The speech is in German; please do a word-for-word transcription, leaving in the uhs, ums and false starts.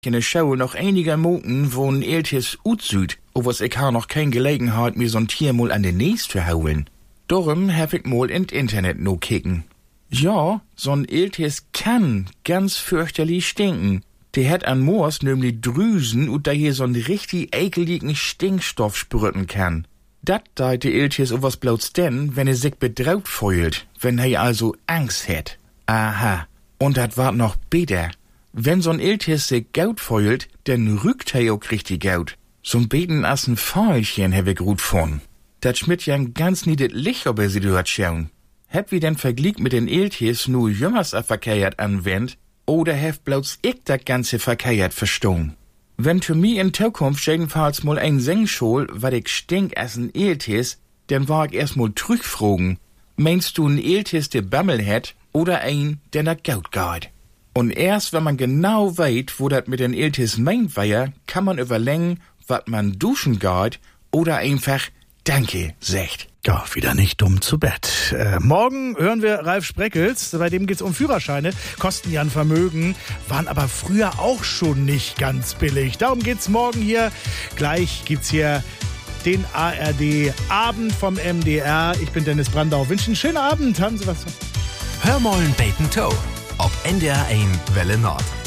in der Schau noch einiger Moten, wo ein Eltis utsüd, o was ich ha noch kein Gelegenheit, mir so'n Tier mal an den Näs zu hauen. Darum hab ich mal ins Internet no kicken. Ja, so'n Eltis kann ganz fürchterlich stinken. Der hat an Moors nämlich Drüsen und da hier so'n richtig ekeligen Stinkstoff sprüten kann. Dat deit de Eltis o was bloß denn, wenn er sich bedraut fühlt, wenn er also Angst hat. Aha, und dat wart noch besser. Wenn so'n Eltis sich gaut fühlt, dann rückt er auch richtig gaut. So'n beten as ein Pfeilchen hab ich gut von. Dat schmidt ja ein ganz niedet Licht, ob er sie dort schauen. Hab wie denn Vergleich mit den Eltis nur jümmers a verkehrt anwendt, oder hab bloß ich dat ganze verkehrt verstehen? Wenn für mich in Zukunft jedenfalls mal ein Sengschol, wat ich stink as ein Eltis, dann war ich erst mal zurückfragen. Meinst du ein Eltis, der Bammel hat, oder ein, der nach Gaut geht? Und erst wenn man genau weiß, wo dat mit den Eltis meint war, kann man überlegen, wat man duschen geht, oder einfach Danke sagt. Ja, wieder nicht dumm zu Bett. Äh, morgen hören wir Ralf Spreckels, bei dem geht's um Führerscheine, kosten ja ein Vermögen, waren aber früher auch schon nicht ganz billig. Darum geht's morgen hier. Gleich gibt's hier den A R D-Abend vom M D R. Ich bin Dennis Brandau. Wünschen einen schönen Abend. Haben Sie was? Hör mollen Bacon Toe. Ob N D R eins Welle Nord.